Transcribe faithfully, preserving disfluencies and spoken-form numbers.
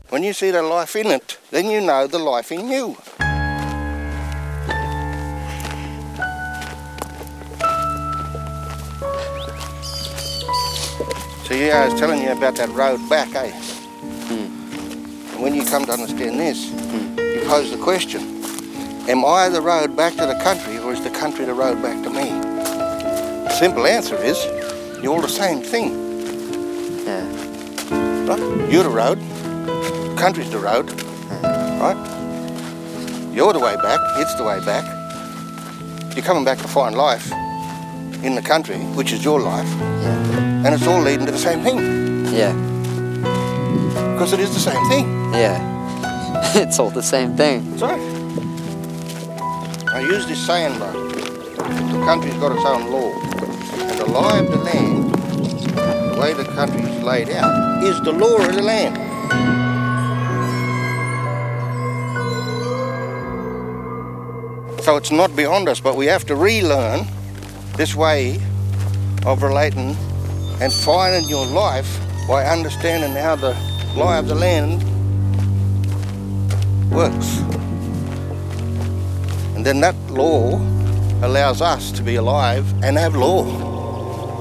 When you see the life in it, then you know the life in you. So yeah, I was telling you about that road back, eh? Mm. And when you come to understand this, mm. you pose the question, am I the road back to the country, or is the country the road back to me? The simple answer is, you're all the same thing. Yeah. Right? You're the road, the country's the road, yeah. Right? You're the way back, it's the way back. You're coming back to find life in the country, which is your life. Yeah. And it's all leading to the same thing. Yeah. Because it is the same thing. Yeah. It's all the same thing. That's right. I use this saying, bro. The country's got its own law. And the lie of the land, the way the country is laid out, is the law of the land. So it's not beyond us, but we have to relearn this way of relating and finding your life by understanding how the lie of the land works. And then that law allows us to be alive and have law.